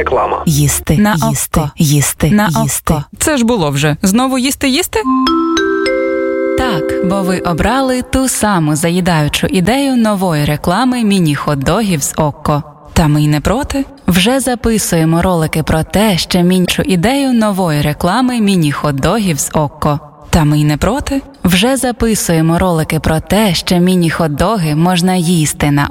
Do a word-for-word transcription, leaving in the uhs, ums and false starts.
Реклама. Їсти, На їсти, око. їсти, На їсти. око. Це ж було вже. Знову їсти-їсти? Так, бо ви обрали ту саму заїдаючу ідею нової реклами міні-хот-догів з Окко. Та ми й не проти. Вже записуємо ролики про те, що мінчу ідею нової реклами міні-хот-догів з Окко. Та ми й не проти. Вже записуємо ролики про те, що міні-хот-доги можна їсти на